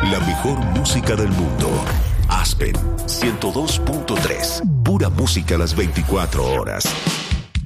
La mejor música del mundo. Aspen 102.3. Pura música las 24 horas.